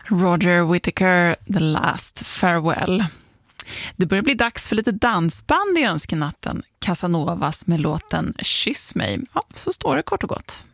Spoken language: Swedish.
Roger Whittaker, The Last Farewell. Det börjar bli dags för lite dansband i önskenatten. Casanovas med låten Kyss mig. Ja, så står det kort och gott.